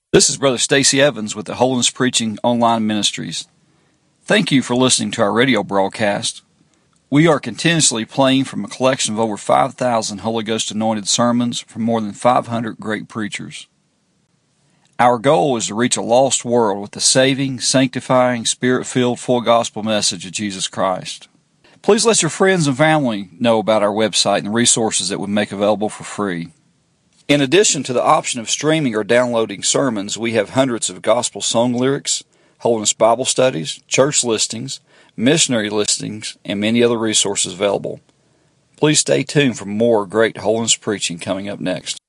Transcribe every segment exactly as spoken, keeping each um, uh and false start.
This is Brother Stacy Evans with the Holiness Preaching Online Ministries. Thank you for listening to our radio broadcast. We are continuously playing from a collection of over five thousand Holy Ghost anointed sermons from more than five hundred great preachers. Our goal is to reach a lost world with the saving, sanctifying, Spirit-filled, full gospel message of Jesus Christ. Please let your friends and family know about our website and the resources that we make available for free. In addition to the option of streaming or downloading sermons, we have hundreds of gospel song lyrics, Holiness Bible studies, church listings, missionary listings, and many other resources available. Please stay tuned for more great holiness preaching coming up next.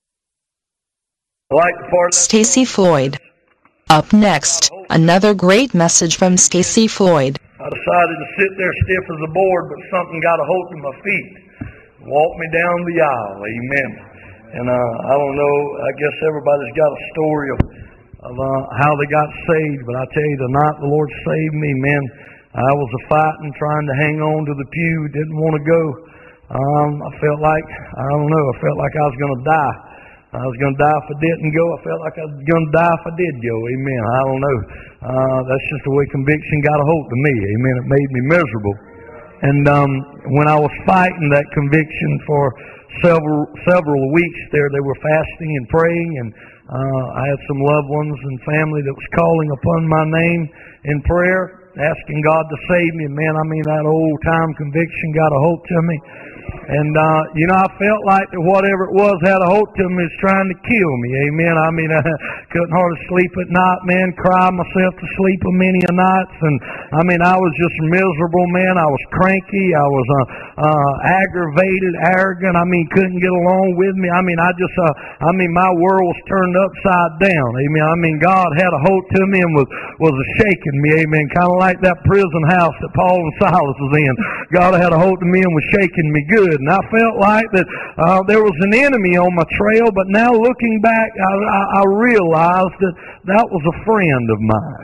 Stacy Floyd. Up next, another great message from Stacy Floyd. I decided to sit there stiff as a board, but something got a hold of my feet. Walked me down the aisle. Amen. And uh, I don't know, I guess everybody's got a story of, of uh, how they got saved, but I tell you, the night the Lord saved me, man, I was a fighting, trying to hang on to the pew, didn't want to go. Um, I felt like, I don't know, I felt like I was going to die. I was going to die if I didn't go. I felt like I was going to die if I did go. Amen. I don't know. Uh, that's just the way conviction got a hold of me. Amen. It made me miserable. And um, when I was fighting that conviction for several several weeks there, they were fasting and praying, and uh, I had some loved ones and family that was calling upon my name in prayer, asking God to save me. And man, I mean, that old time conviction got a hold to me. And, uh, you know, I felt like that whatever it was had a hold to me was trying to kill me. Amen. I mean, I couldn't hardly sleep at night, man. Cry myself to sleep a many a nights. And, I mean, I was just miserable, man. I was cranky. I was uh, uh, aggravated, arrogant. I mean, couldn't get along with me. I mean, I just, uh, I mean, my world was turned upside down. Amen. I mean, God had a hold to me and was, was shaking me. Amen. Kind of like that prison house that Paul and Silas was in. God had a hold of me and was shaking me good. And I felt like that uh, there was an enemy on my trail, but now looking back, I, I, I realized that that was a friend of mine.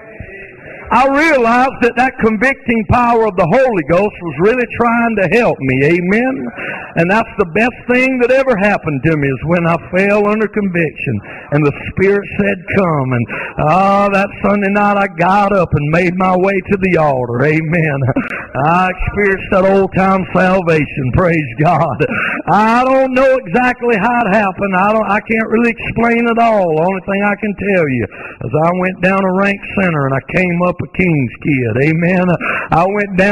I realized that that convicting power of the Holy Ghost was really trying to help me. Amen. And that's the best thing that ever happened to me, is when I fell under conviction and the Spirit said, come. And ah, uh, that Sunday night I got up and made my way to the altar. Amen. I experienced that old-time salvation. Praise God. I don't know exactly how it happened. I don't. I can't really explain it all. The only thing I can tell you is I went down a rank center and I came up a king's kid. Amen. I went down